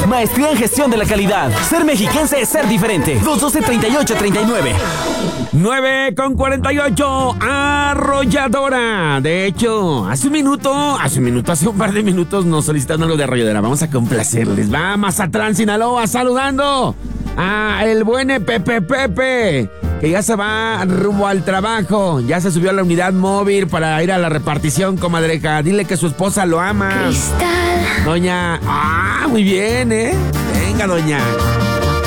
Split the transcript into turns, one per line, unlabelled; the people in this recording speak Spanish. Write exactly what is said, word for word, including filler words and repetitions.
Maestría en gestión de la calidad. Ser mexiquense es ser diferente. dos doce, treinta y ocho, treinta y nueve.
nueve con cuarenta y ocho. Arrolladora. De hecho, hace un minuto, hace un minuto, hace un par de minutos nos solicitan algo de Arrolladora. Vamos a complacerles. Va, Mazatlán, Sinaloa, saludando a el buen Pepe Pepe, que ya se va rumbo al trabajo. Ya se subió a la unidad móvil para ir a la repartición, comadreja. Dile que su esposa lo ama.
Cristal.
Doña... Ah, muy bien, ¿eh? Venga, doña.